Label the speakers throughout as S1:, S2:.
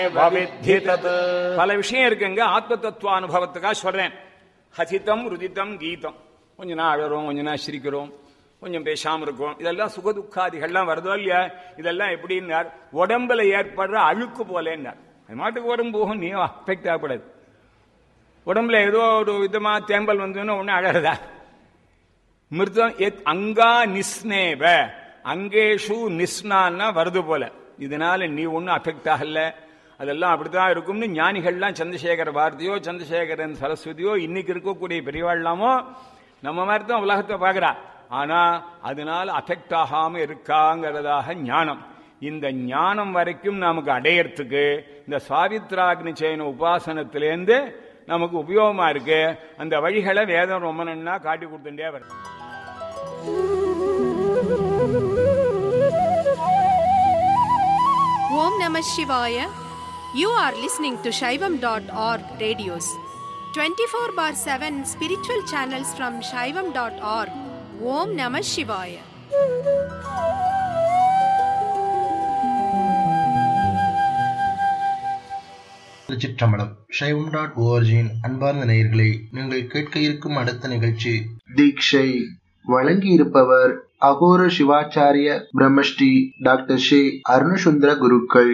S1: பல விஷயம் இருக்குங்க. ஆத்ம தத்துவ அனுபவத்துக்காக சொல்றேன். ஹசிதம் ருதிதம் கீதம். கொஞ்ச நாள் அழறோம், கொஞ்ச நாள் சிரிக்கிறோம், கொஞ்சம் பேசாம இருக்கும். இதெல்லாம் சுகதுக்காதிகள்லாம் வருதோ இல்லையா? இதெல்லாம் எப்படின்னார், உடம்புல ஏற்படுற அழுக்கு போலேன்னார். அது மாட்டுக்கு உடம்பு போகும், நீ அஃபெக்ட் ஆகக்கூடாது. உடம்புல ஏதோ ஒரு விதமா தேம்பல் வந்ததுன்னு ஒண்ணு அழறதா? மிருதம் அங்கா நிஸ்னேவ அங்கேஷு நிஸ்னான்னா வருது போல. இதனால நீ ஒன்னும் அஃபெக்ட் ஆகல, அதெல்லாம் அப்படித்தான் இருக்கும்னு ஞானிகள்லாம், சந்திரசேகர பாரதியோ சந்திரசேகரன் சரஸ்வதியோ இன்னைக்கு இருக்கக்கூடிய பெரியவாழ்லாமோ நம்ம மாதிரி தான் உலகத்தை பார்க்கிறா. ஆனா அதனால அஃபெக்ட் ஆகாம இருக்காங்கிறதாக ஞானம். இந்த ஞானம் வரைக்கும் நமக்கு அடையறதுக்கு இந்த சாவித்ராக்னி செய்யன உபாசனத்திலேருந்து நமக்கு உபயோகமா இருக்கு. அந்த வழிகளை வேதம் ரொம்ப நன்னா காட்டி கொடுத்துட்டே வருது.
S2: Om Namah Shivaya. You are listening to Shaivam.org radios. 24/7 spiritual channels from Shaivam.org. Om Namah Shivaya.
S3: திருச்சிற்றம்பலம். Shaivam.org-இன் அன்பார்ந்த நேயர்களே, நீங்கள் கேட்க இருக்கும் அடுத்த நிகழ்ச்சி தீட்சை. வழங்கியிருப்பவர் அகோர சிவாச்சாரிய பிரம்மஸ்ரீ டாக்டர் ஸ்ரீ அருணசுந்தர குருக்கள்.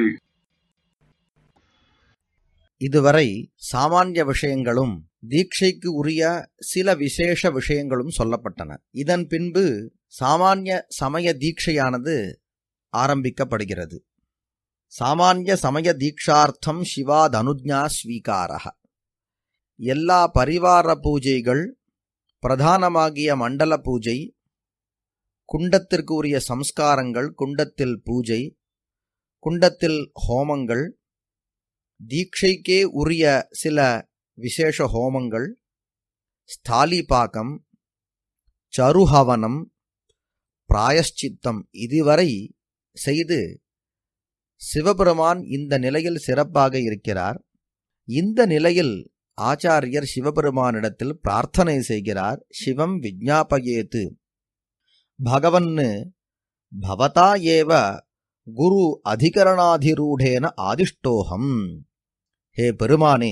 S4: இதுவரை சாமானிய விஷயங்களும் தீட்சைக்கு உரிய சில விசேஷ விஷயங்களும் சொல்லப்பட்டன. இதன் பின்பு சாமானிய சமய தீட்சையானது ஆரம்பிக்கப்படுகிறது. சாமானிய சமய தீட்சார்த்தம் சிவாதனுஜ்ஞா ஸ்வீகாரः. எல்லா பரிவார பூஜைகள், பிரதானமாகிய மண்டல பூஜை, குண்டத்திற்கு உரிய சம்ஸ்காரங்கள், குண்டத்தில் பூஜை, குண்டத்தில் ஹோமங்கள், தீட்சைக்கே உரிய சில விசேஷ ஹோமங்கள், ஸ்தாலிபாகம், சருஹவனம், பிராயஷ்சித்தம் இதுவரை செய்து சிவபெருமான் இந்த நிலையில் சிறப்பாக இருக்கிறார். இந்த நிலையில் ஆச்சாரியர் சிவபெருமானிடத்தில் பிரார்த்தனை செய்கிறார். சிவம் விஜ்ஞாபயேத்து பகவன்னு பவதா ஏவ குரு அதிகரணாதிரூடேன ஆதிஷ்டோகம். ஹே பெருமானே,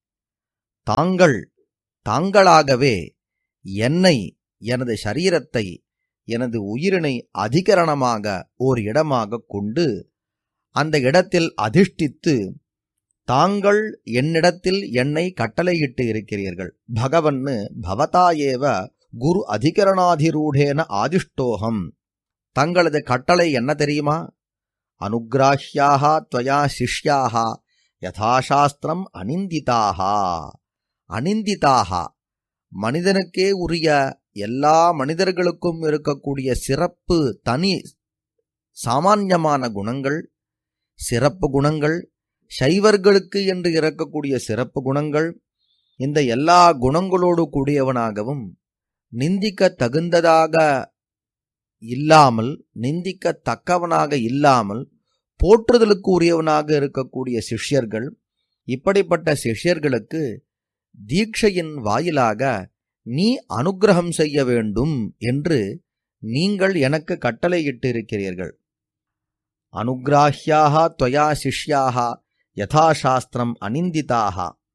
S4: தாங்களாகவே என்னை, எனது சரீரத்தை, எனது உயிரினை அதிகரணமாக ஓர் இடமாக கொண்டு அந்த இடத்தில் அதிஷ்டித்து தாங்கள் என்னிடத்தில் என்னை கட்டளையிட்டு இருக்கிறீர்கள். பகவன்னு பவதா ஏவ குரு அதிகரணாதிரூடேன ஆதிஷ்டோகம். தங்களது கட்டளை என்ன தெரியுமா? அனுக்ராஹ்யாக த்வயா சிஷ்யாக யதாசாஸ்திரம் அனிந்திதாக. அனிந்திதாக மனிதனுக்கே உரிய, எல்லா மனிதர்களுக்கும் இருக்கக்கூடிய சிறப்பு, தனி சாமான்யமான குணங்கள், சிறப்பு குணங்கள், சைவர்களுக்கு என்று இருக்கக்கூடிய சிறப்பு குணங்கள், இந்த எல்லா குணங்களோடு கூடியவனாகவும் நிந்திக்க தகுந்ததாக இல்லாமல், நிந்திக்கத்தக்கவனாக இல்லாமல் போற்றுதலுக்கு உரியவனாக இருக்கக்கூடிய சிஷ்யர்கள், இப்படிப்பட்ட சிஷ்யர்களுக்கு தீட்சையின் வாயிலாக நீ அனுக்கிரகம் செய்ய வேண்டும் என்று நீங்கள் எனக்கு கட்டளையிட்டு இருக்கிறீர்கள். அனுக்ராஹ்யாக த்வயா சிஷ்யாக யதாசாஸ்திரம் அனிந்திதாக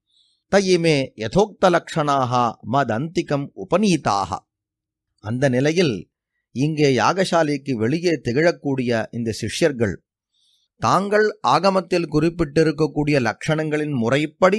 S4: தயிமே யதோக்தலக்ஷணாக மதந்திகம் உபநீதாக. அந்த நிலையில் இங்கே யாகசாலைக்கு வெளியே திகழக்கூடிய இந்த சிஷ்யர்கள் தாங்கள் ஆகமத்தில் குறிப்பிட்டிருக்கக்கூடிய லட்சணங்களின் முறைப்படி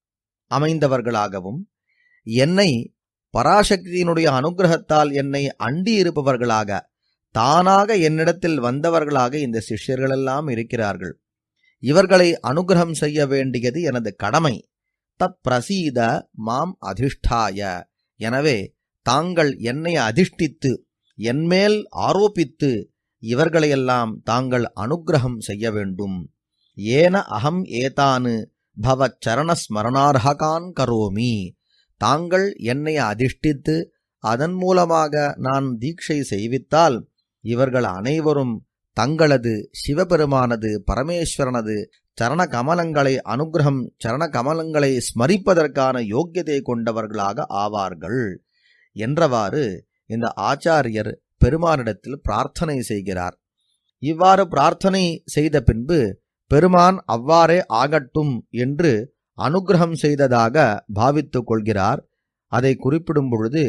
S4: அமைந்தவர்களாகவும், என்னை பராசக்தியினுடைய அனுகிரகத்தால் என்னை அண்டி இருப்பவர்களாக, தானாக என்னிடத்தில் வந்தவர்களாக இந்த சிஷ்யர்களெல்லாம் இருக்கிறார்கள். இவர்களை அனுகிரகம் செய்ய வேண்டியது எனது கடமை. தத் பிரசீத மாம் அதிஷ்டாய. எனவே தாங்கள் என்னை அதிஷ்டித்து, என்மேல் ஆரோபித்து இவர்களையெல்லாம் தாங்கள் அனுக்கிரகம் செய்ய வேண்டும். ஏன அகம் ஏதானு பவ சரணஸ்மரணார்ஹகான் கரோமி. தாங்கள் என்னை அதிஷ்டித்து அதன் மூலமாக நான் தீட்சை செய்வித்தால் இவர்கள் அனைவரும் தங்களது சிவபெருமானது பரமேஸ்வரனது சரண கமலங்களை அனுகிரகம், சரண கமலங்களை ஸ்மரிப்பதற்கான யோக்கியதை கொண்டவர்களாக ஆவார்கள் என்றவாறு இந்த ஆச்சாரியர் பெருமானிடத்தில் பிரார்த்தனை செய்கிறார். இவ்வாறு பிரார்த்தனை செய்த பின்பு பெருமான் அவ்வாறே ஆகட்டும் என்று அனுக்கிரகம் செய்ததாக பாவித்துக் கொள்கிறார். அதை குறிப்பிடும் பொழுது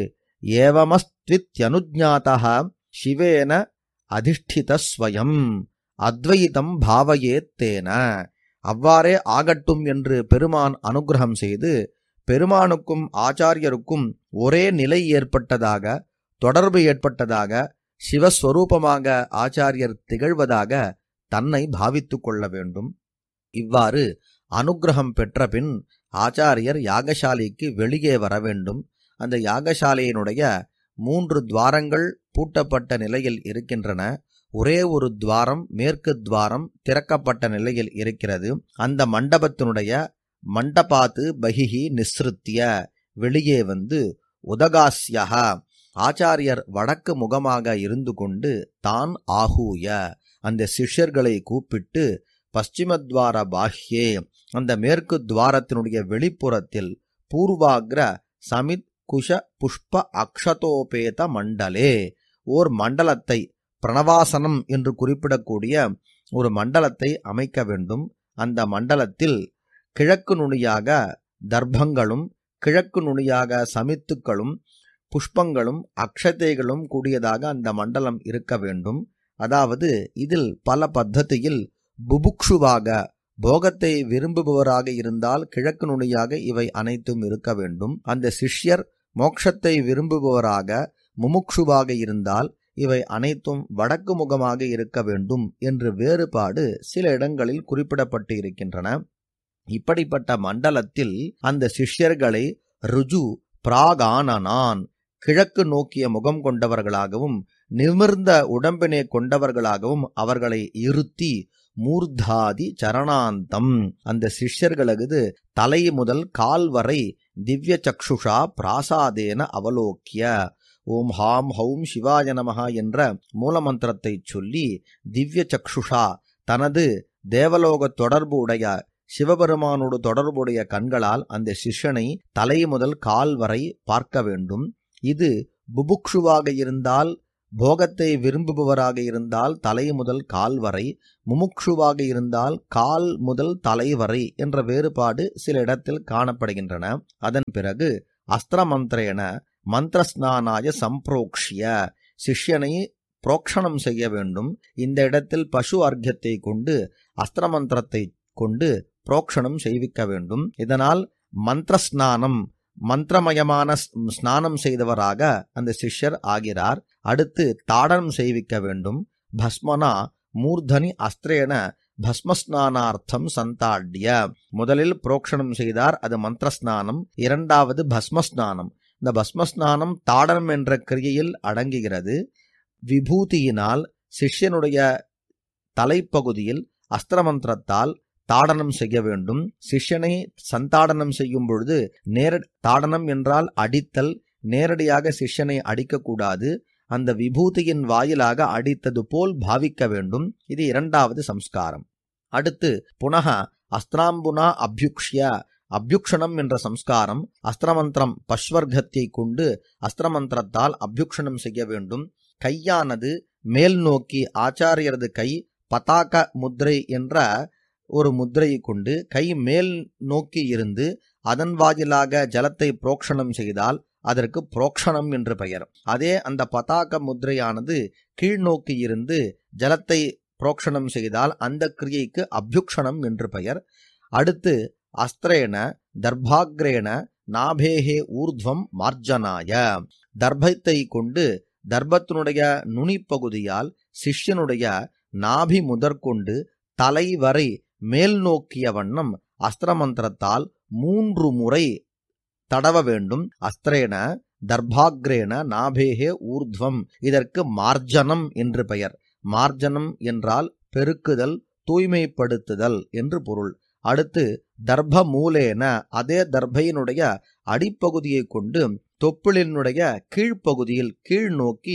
S4: ஏவமஸ்த்வித்யனுஜ்ஞாதः சிவேன அதிஷ்டிதஸ்வயம் அத்வைதம் பாவயேத்தேன. அவ்வாறே ஆகட்டும் என்று பெருமான் அனுக்கிரகம் செய்து பெருமானுக்கும் ஆச்சாரியருக்கும் ஒரே நிலை ஏற்பட்டதாக, தொடர்பு ஏற்பட்டதாக, சிவஸ்வரூபமாக ஆச்சாரியர் திகழ்வதாக தன்னை பாவித்துக் கொள்ள வேண்டும். இவ்வாறு அனுக்கிரகம் பெற்ற பின் ஆச்சாரியர் யாகசாலைக்கு வெளியே வர வேண்டும். அந்த யாகசாலையினுடைய 3 துவாரங்கள் பூட்டப்பட்ட நிலையில் இருக்கின்றன. ஒரே ஒரு துவாரம், மேற்கு துவாரம் திறக்கப்பட்ட நிலையில் இருக்கிறது. அந்த மண்டபத்தினுடைய மண்டபாத்து பகிஹி நிஸ்ருத்திய, வெளியே வந்து உதகாஸ்யஹ, ஆச்சாரியர் வடக்கு முகமாக இருந்து கொண்டு தான் ஆகூய, அந்த சிஷ்யர்களை கூப்பிட்டு பশ্চিமத்வார பாஹ்யே, அந்த மேற்கு துவாரத்தினுடைய வெளிப்புறத்தில் பூர்வாக்ர சமித் குஷ புஷ்ப அக்ஷதோபேத மண்டலே, ஓர் மண்டலத்தை, பிரணவாசனம் என்று குறிப்பிடக்கூடிய ஒரு மண்டலத்தை அமைக்க வேண்டும். அந்த மண்டலத்தில் கிழக்கு நுனியாக தர்ப்பங்களும் கிழக்கு நுனியாக சமித்துக்களும் புஷ்பங்களும் அக்ஷதைகளும் கூடியதாக அந்த மண்டலம் இருக்க வேண்டும். அதாவது இதில் பல பத்ததியில் புபுக்ஷுவாக, போகத்தை விரும்புபவராக இருந்தால் கிழக்கு நுனியாக இவை அனைத்தும் இருக்க வேண்டும். அந்த சிஷ்யர் மோட்சத்தை விரும்புபவராக முமுக்ஷுவாக இருந்தால் இவை அனைத்தும் வடக்கு முகமாக இருக்க வேண்டும் என்று வேறுபாடு சில இடங்களில் குறிப்பிடப்பட்டு இருக்கின்றன. இப்படிப்பட்ட மண்டலத்தில் அந்த சிஷ்யர்களை ருஜு பிராகானனான், கிழக்கு நோக்கிய முகம் கொண்டவர்களாகவும் நிமிர்ந்த உடம்பினை கொண்டவர்களாகவும் அவர்களை இருத்தி மூர்தாதி சரணாந்தம், அந்த சிஷ்யர்களது தலை முதல் கால் வரை திவ்ய சக்ஷுஷா பிராசாதேன அவலோக்கிய, ஓம் ஹாம் ஹௌம் சிவாய நமஹ என்ற மூலமந்திரத்தை சொல்லி திவ்ய சக்ஷுஷா, தனது தேவலோக தொடர்பு உடைய சிவபெருமானோடு தொடர்புடைய கண்களால் அந்த சிஷ்யனை தலை முதல் கால் வரை பார்க்க வேண்டும். இது புபுக்ஷுவாக இருந்தால், போகத்தை விரும்புபவராக இருந்தால் தலை முதல் கால் வரை, முமுக்ஷுவாக இருந்தால் கால் முதல் தலை வரை என்ற வேறுபாடு சில இடத்தில் காணப்படுகின்றன. அதன் பிறகு அஸ்திரமந்திரேன மந்திரஸ்நானாய சம்பிரோக்ஷிய, சிஷ்யனை புரோக்ஷணம் செய்ய வேண்டும். இந்த இடத்தில் பசு அர்க்கத்தை கொண்டு அஸ்திரமந்திரத்தை கொண்டு புரோக்ஷணம் செய்விக்க வேண்டும். இதனால் மந்திரஸ்நானம், மந்திரமயமான ஸ்நானம் செய்தவராக அந்த சிஷ்யர் ஆகிறார். அடுத்து தாடனம் செய்விக்க வேண்டும். பஸ்மனா மூர்தனி அஸ்திரேன பஸ்மஸ்நானார்த்தம் சந்தாட்ய, முதலில் புரோக்ஷணம் செய்தார், அது மந்திரஸ்நானம். இரண்டாவது பஸ்மஸ்நானம். இந்த பஸ்மஸ்நானம் தாடனம் என்ற கிரியையில் அடங்குகிறது. விபூதியினால் சிஷ்யனுடைய தலைப்பகுதியில் அஸ்திரமந்திரத்தால் தாடனம் செய்ய வேண்டும். சிஷ்யனை சந்தாடனம் செய்யும் பொழுது தாடனம் என்றால் அடித்தல், நேரடியாக சிஷ்யனை அடிக்கக்கூடாது. அந்த விபூதியின் வாயிலாக அடித்தது போல் பாவிக்க வேண்டும். இது இரண்டாவது சம்ஸ்காரம். அடுத்து புனக அஸ்திராம்புனா அபியுக்ஷ்ய, அபியுக்ஷணம் என்ற சம்ஸ்காரம். அஸ்திரமந்திரம் பஸ்வர்க்கத்தை கொண்டு அஸ்திரமந்திரத்தால் அபியுக்ஷணம் செய்ய வேண்டும். கையானது மேல் நோக்கி, ஆச்சாரியரது கை பதாக முத்ரை என்ற ஒரு முத்திரையை கொண்டு கை மேல் நோக்கி இருந்து அதன் வாயிலாக ஜலத்தை புரோக்ஷணம் செய்தால் அதற்கு புரோக்ஷணம் என்று பெயர். அதே அந்த பதாக முத்திரையானது கீழ் நோக்கி இருந்து ஜலத்தை புரோக்ஷணம் செய்தால் அந்த கிரியைக்கு அபியுக்ஷணம் என்று பெயர். அடுத்து அஸ்திரேன தர்பாக்ரேன நாபேஹே ஊர்த்வம் மார்ஜனாய, தர்பத்தை கொண்டு தர்பத்தினுடைய நுனிப்பகுதியால் சிஷ்யனுடைய நாபி முதற்கொண்டு தலை வரை மேல் நோக்கிய வண்ணம் அஸ்திரமந்திரத்தால் 3 முறை தடவ வேண்டும். அஸ்திரேன தர்பாக்ரேன நாபேஹே ஊர்த்வம், இதற்கு மார்ஜனம் என்று பெயர். மார்ஜனம் என்றால் பெருக்குதல், தூய்மைப்படுத்துதல் என்று பொருள். அடுத்து தர்ப மூலேன, அதே தர்பையினுடைய அடிப்பகுதியை கொண்டு தொப்புளினுடைய கீழ்ப்பகுதியில் கீழ் நோக்கி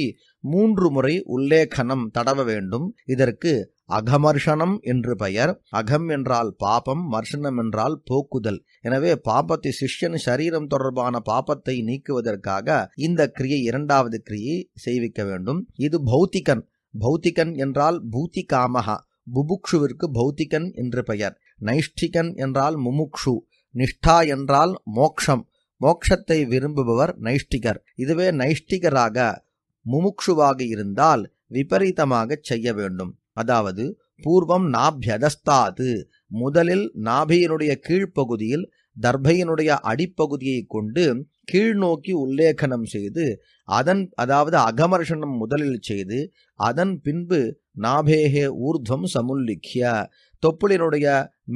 S4: 3 முறை உல்லேகனம் தடவ வேண்டும். இதற்கு அகமர்ஷனம் என்று பெயர். அகம் என்றால் பாபம், மர்ஷனம் என்றால் போக்குதல். எனவே பாபத்தை, சிஷ்யன் சரீரம் தொடர்பான பாபத்தை நீக்குவதற்காக இந்த கிரியை, இரண்டாவது கிரியை செய்விக்க வேண்டும். இது பௌத்திகன். பௌத்திகன் என்றால் பூதிகாமகா, புபுக்ஷுவிற்கு பௌத்திகன் என்று பெயர். நைஷ்டிகன் என்றால் முமுக்ஷு, நிஷ்டா என்றால் மோக்ஷம், மோக்ஷத்தை விரும்புபவர் நைஷ்டிகர். இதுவே நைஷ்டிகராக முமுக்ஷுவாக இருந்தால் விபரீதமாக செய்ய வேண்டும். அதாவது பூர்வம் நாபியதஸ்தாது, முதலில் நாபியினுடைய கீழ்ப்பகுதியில் தர்பையினுடைய அடிப்பகுதியை கொண்டு கீழ்நோக்கி உல்லேகனம் செய்து அதாவது அகமர்ஷனம் முதலில் செய்து அதன் பின்பு நாபேகே ஊர்துவம் சமுல்லிக்ய, தொப்புளினுடைய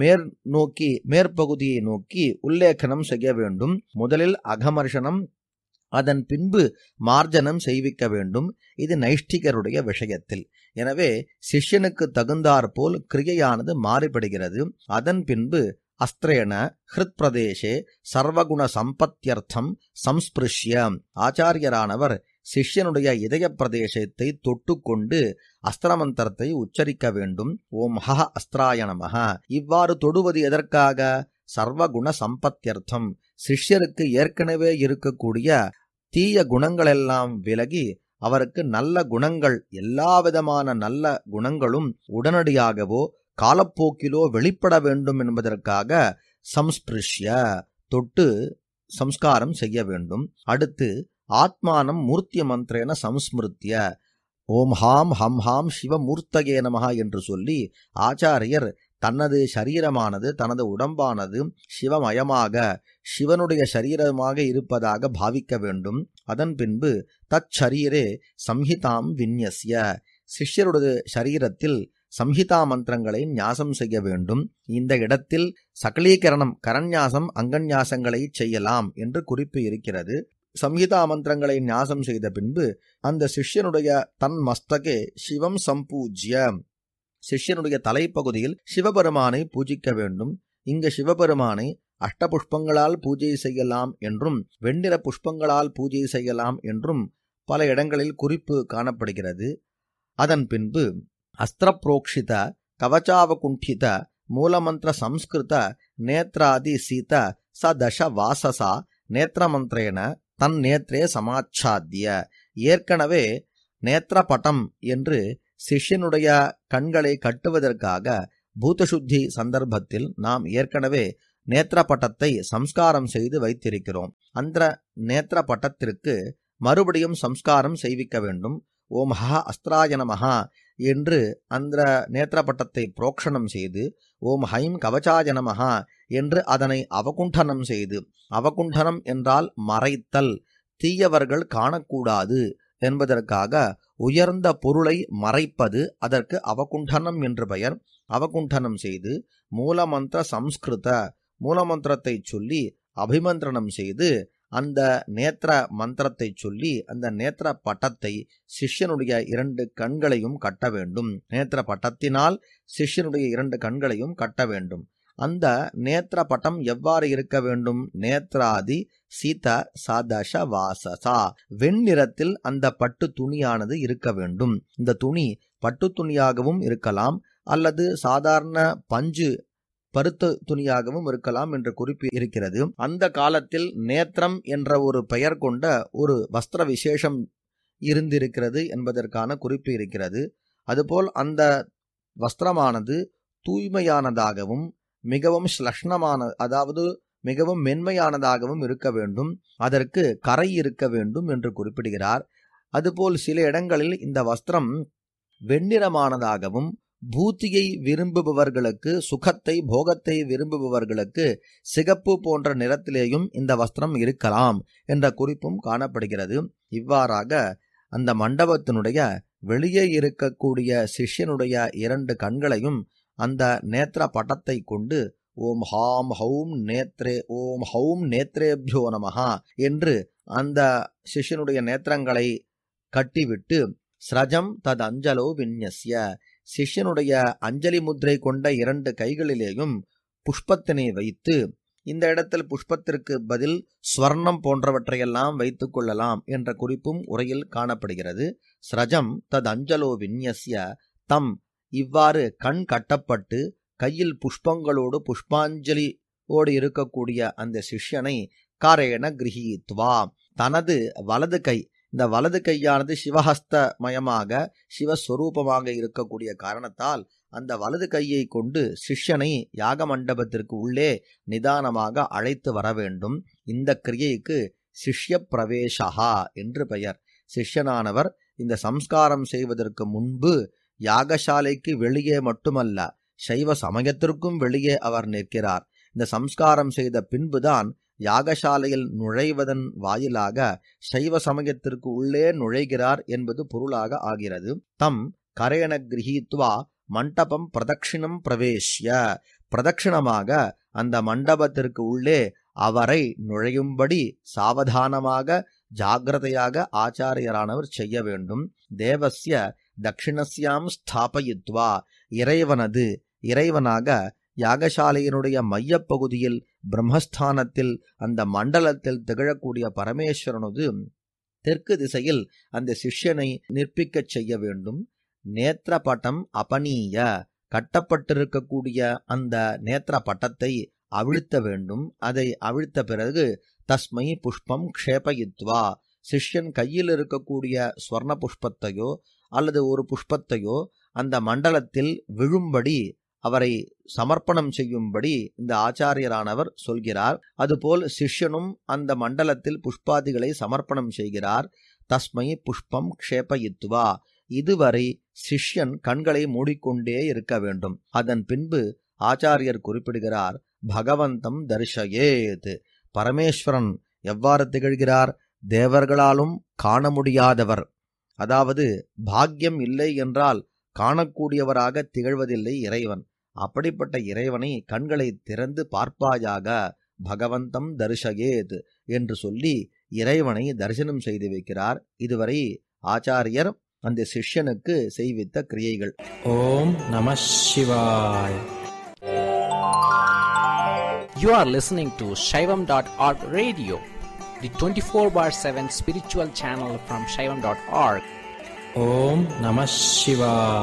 S4: மேற்பகுதியை நோக்கி உல்லேகனம் செய்ய வேண்டும். முதலில் அகமர்ஷனம், அதன் பின்பு மார்ஜனம் செய்விக்க வேண்டும். இது நைஷ்டிகருடைய விஷயத்தில். எனவே சிஷ்யனுக்கு தகுந்தாற்போல் கிரியையானது மாறுபடுகிறது. அதன் பின்பு அஸ்திரேன ஹிருத் பிரதேசே சர்வகுண சம்பத்தியர்த்தம் சம்ஸ்பிருஷ்ய, ஆச்சாரியரானவர் சிஷ்யனுடைய இதய பிரதேசத்தை தொட்டுக்கொண்டு அஸ்திரமந்திரத்தை உச்சரிக்க வேண்டும். ஓம் ஹ அஸ்திராய நமஹ. இவ்வாறு தொடுவது எதற்காக? சர்வகுண சம்பத்தியர்த்தம், சிஷ்யருக்கு ஏற்கனவே இருக்கக்கூடிய தீய குணங்களெல்லாம் விலகி அவருக்கு நல்ல குணங்கள், எல்லாவிதமான நல்ல குணங்களும் உடனடியாகவோ காலப்போக்கிலோ வெளிப்பட வேண்டும் என்பதற்காக சம்ஸ்பிருஷ்ய, தொட்டு சம்ஸ்காரம் செய்ய வேண்டும். அடுத்து ஆத்மானம் மூர்த்திய மந்திரேன சம்ஸ்மிருத்திய, ஓம் ஹாம் ஹம் ஹாம் சிவமூர்த்தகே நமஹ என்று சொல்லி ஆச்சாரியர் தனது சரீரமானது, தனது உடம்பானது சிவமயமாக, சிவனுடைய சரீரமாக இருப்பதாக பாவிக்க வேண்டும். அதன் பின்பு தச்சரீரே சம்ஹிதாம் விந்யஸ்ய, சிஷ்யருடைய சரீரத்தில் சம்ஹிதா மந்திரங்களை ஞாசம் செய்ய வேண்டும். இந்த இடத்தில் சகலீகரணம், கரண்யாசம், அங்கன்யாசங்களை செய்யலாம் என்று குறிப்பு இருக்கிறது. சம்ஹிதா மந்திரங்களை ஞாசம் செய்த பின்பு அந்த சிஷ்யனுடைய தன் மஸ்தகே சிவம் சம்பூஜ்ய, சிஷ்யனுடைய தலைப்பகுதியில் சிவபெருமானை பூஜிக்க வேண்டும். இங்கு சிவபெருமானை அஷ்டபுஷ்பங்களால் பூஜை செய்யலாம் என்றும் வெண்ணிற புஷ்பங்களால் பூஜை செய்யலாம் என்றும் பல இடங்களில் குறிப்பு காணப்படுகிறது. அதன் பின்பு அஸ்திரப்ரோக்ஷித கவச்சாவகுண்டித மூலமந்திர சம்ஸ்கிருத நேத்ராதி சீத சதச வாசசா நேத்திரமந்திரேன தன் நேத்ரே சமாச்சாத்திய, ஏற்கனவே நேத்திரபட்டம் என்று சிஷ்யனுடைய கண்களை கட்டுவதற்காக பூதசுத்தி சந்தர்ப்பத்தில் நாம் ஏற்கனவே நேத்திரபட்டத்தை சம்ஸ்காரம் செய்து வைத்திருக்கிறோம். அந்த நேத்திரபட்டத்திற்கு மறுபடியும் சம்ஸ்காரம் செய்விக்க வேண்டும். ஓம் ஹ அஸ்திராய நமஹ என்று அந்த நேத்திரபட்டத்தை புரோக்ஷணம் செய்து, ஓம் ஹைம் கவச்சாய நமஹ என்று அதனை அவகுண்டனம் செய்து, அவகுண்டனம் என்றால் மறைத்தல், தீயவர்கள் காணக்கூடாது என்பதற்காக உயர்ந்த பொருளை மறைப்பது, அதற்கு அவகுண்டனம் என்று பெயர். அவகுண்டனம் செய்து மூலமந்திர சம்ஸ்கிருத, மூலமந்திரத்தை சொல்லி அபிமந்திரணம் செய்து அந்த நேத்திர மந்திரத்தை சொல்லி அந்த நேத்திர பட்டத்தை சிஷ்யனுடைய 2 கண்களையும் கட்ட வேண்டும். நேத்திர பட்டத்தினால் சிஷ்யனுடைய 2 கண்களையும் கட்ட வேண்டும். அந்த நேத்திர பட்டம் எவ்வாறு இருக்க வேண்டும்? நேத்ராதி சீத சதச வாசசா, வெண்ணிறத்தில் அந்த பட்டு துணியானது இருக்க வேண்டும். இந்த துணி பட்டு துணியாகவும் இருக்கலாம், அல்லது சாதாரண பஞ்சு பருத்த துணியாகவும் இருக்கலாம் என்று குறிப்பு இருக்கிறது. அந்த காலத்தில் நேத்திரம் என்ற ஒரு பெயர் கொண்ட ஒரு வஸ்திர விசேஷம் இருந்திருக்கிறது என்பதற்கான குறிப்பு இருக்கிறது. அதுபோல் அந்த வஸ்திரமானது தூய்மையானதாகவும் மிகவும் ஸ்லஷ்ணமான, அதாவது மிகவும் மென்மையானதாகவும் இருக்க வேண்டும். அதற்கு கரை இருக்க வேண்டும் என்று குறிப்பிடுகிறார். அதுபோல் சில இடங்களில் இந்த வஸ்திரம் வெண்ணிறமானதாகவும், பூத்தியை விரும்புபவர்களுக்கு, சுகத்தை போகத்தை விரும்புபவர்களுக்கு சிகப்பு போன்ற நிறத்திலேயும் இந்த வஸ்திரம் இருக்கலாம் என்ற குறிப்பும் காணப்படுகிறது. இவ்வாறாக அந்த மண்டபத்தினுடைய வெளியே இருக்கக்கூடிய சிஷ்யனுடைய 2 கண்களையும் அந்த நேத்திர பட்டத்தை கொண்டு ஓம் ஹாம் ஹௌம் நேத்ரே ஓம் ஹௌம் நேத்ரேபியோ நமஹா என்று அந்த சிஷ்யனுடைய நேத்திரங்களை கட்டிவிட்டு ஸ்ரஜம் தத் அஞ்சலோ விந்யஸ்ய, சிஷ்யனுடைய அஞ்சலி முத்திரை கொண்ட 2 கைகளிலேயும் புஷ்பத்தினை வைத்து, இந்த இடத்தில் புஷ்பத்திற்கு பதில் ஸ்வர்ணம் போன்றவற்றையெல்லாம் வைத்துக் கொள்ளலாம் என்ற குறிப்பும் உரையில் காணப்படுகிறது. ஸ்ரஜம் தத் அஞ்சலோ விந்யஸ்ய, தம் இவ்வாறு கண் கட்டப்பட்டு கையில் புஷ்பங்களோடு புஷ்பாஞ்சலியோடு இருக்கக்கூடிய அந்த சிஷ்யனை காரேன கிரஹீத்வா, தனது வலது கை, இந்த வலது கையானது சிவஹஸ்தமயமாக சிவஸ்வரூபமாக இருக்கக்கூடிய காரணத்தால் அந்த வலது கையை கொண்டு சிஷ்யனை யாக மண்டபத்திற்கு உள்ளே நிதானமாக அழைத்து வர வேண்டும். இந்த கிரியைக்கு சிஷ்ய பிரவேசா என்று பெயர். சிஷ்யனானவர் இந்த சம்ஸ்காரம் செய்வதற்கு முன்பு யாகசாலைக்கு வெளியே மட்டுமல்ல, சைவ சமயத்திற்கும் வெளியே அவர் நிற்கிறார். இந்த சம்ஸ்காரம் செய்த பின்புதான் யாகசாலையில் நுழைவதன் வாயிலாக சைவ சமயத்திற்கு உள்ளே நுழைகிறார் என்பது பொருளாக ஆகிறது. தம் கரேண கிரஹீத்வா மண்டபம் பிரதட்சிணம் பிரவேஷ்ய, பிரதட்சிணமாக அந்த மண்டபத்திற்கு உள்ளே அவரை நுழையும்படி சாவதானமாக ஜாகிரதையாக ஆச்சாரியரானவர் செய்ய வேண்டும். தேவஸ்ய தட்சிணஸ்யாம் ஸ்தாபயித்வா, இறைவனாக யாகசாலையினுடைய மையப்பகுதியில் பிரம்மஸ்தானத்தில் அந்த மண்டலத்தில் திகழக்கூடிய பரமேஸ்வரனது தெற்கு திசையில் அந்த சிஷ்யனை நிற்பிக்கச் செய்ய வேண்டும். நேத்திரபட்டம் அபனீய, கட்டப்பட்டிருக்கக்கூடிய அந்த நேத்திர பட்டத்தை அவிழ்த்த வேண்டும். அதை அவிழ்த்த பிறகு தஸ்மை புஷ்பம் க்ஷேபயித்வா, சிஷ்யன் கையில் இருக்கக்கூடிய ஸ்வர்ண புஷ்பத்தையோ அல்லது ஒரு புஷ்பத்தையோ அந்த மண்டலத்தில் விழும்படி அவரை சமர்ப்பணம் செய்யும்படி இந்த ஆச்சாரியரானவர் சொல்கிறார். அதுபோல் சிஷ்யனும் அந்த மண்டலத்தில் புஷ்பாதிகளை சமர்ப்பணம் செய்கிறார். தஸ்மை புஷ்பம் க்ஷேபயித்வா, இதுவரை சிஷ்யன் கண்களை மூடிக்கொண்டே இருக்க வேண்டும். அதன் பின்பு ஆச்சாரியர் குறிப்பிடுகிறார், பகவந்தம் தரிசயேத், பரமேஸ்வரன் எவ்வாறு திகழ்கிறார்? தேவர்களாலும் காண முடியாதவர், அதாவது பாக்கியம் இல்லை என்றால் காணக்கூடியவராக திகழ்வதில்லை இறைவன். அப்படிப்பட்ட இறைவனை கண்களை திறந்து பார்ப்பாயாக, பகவந்தம் தரிசயேத் என்று சொல்லி இறைவனை தரிசனம் செய்து வைக்கிறார். இதுவரை ஆச்சாரியர் அந்த சிஷ்யனுக்கு செய்வித்த கிரியைகள்.
S5: ஓம் நம சிவாய். You are listening to Shaivam.org radio, the 24/7 spiritual channel from Shaivam.org. Om Namah Shivaya.